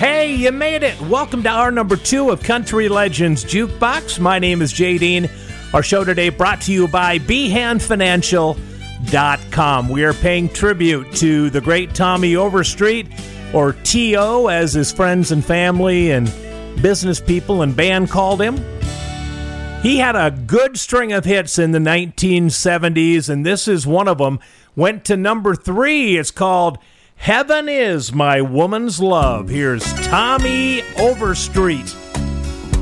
Hey, you made it. Welcome to hour number 2 of Country Legends Jukebox. My name is Jay Dean. Our show today brought to you by BehanFinancial.com. We are paying tribute to the great Tommy Overstreet, or T.O., as his friends and family and business people and band called him. He had a good string of hits in the 1970s, and this is one of them. Went to number 3. It's called Heaven Is My Woman's Love. Here's Tommy Overstreet.